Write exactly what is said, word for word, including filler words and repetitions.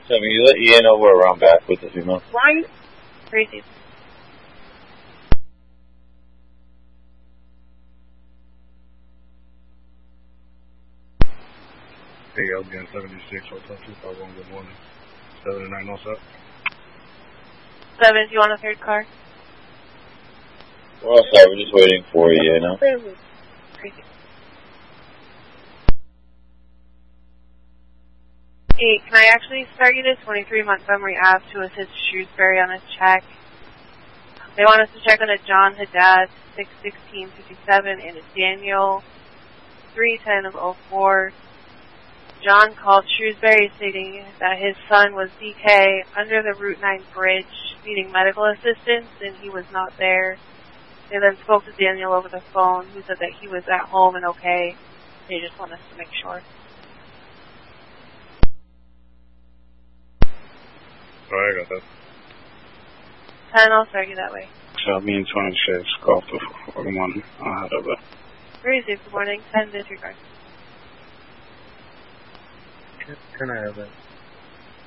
So, I mean, you let Ian know we're around back with the female. Right. Crazy. Hey, L G N seventy-six, Hotel two five one, good morning. seven nine oh seven. Seven, do you want a third car? We're all set, we're just waiting for you, you know? Crazy. Hey, can I actually start you to twenty-three Montgomery Ave to assist Shrewsbury on his check? They want us to check on a John Haddad, six sixteen fifty-seven, and a Daniel, three ten of oh four. John called Shrewsbury stating that his son was D K under the Route nine bridge needing medical assistance and he was not there. They then spoke to Daniel over the phone, who said that he was at home and okay. They just want us to make sure. Alright, I got that. ten, I'll start you that way. So, me and twenty-six, call for good morning. I'll have that. Crazy, good morning. ten, disregard. Can, can I have that?